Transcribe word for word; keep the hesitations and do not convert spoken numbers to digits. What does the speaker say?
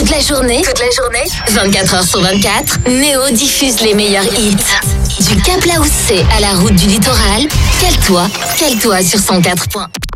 Toute la journée, toute la journée, vingt-quatre heures sur vingt-quatre, Néo diffuse les meilleurs hits. Du Cap Laoussé à la route du littoral, cale-toi, cale-toi sur cent quatre points.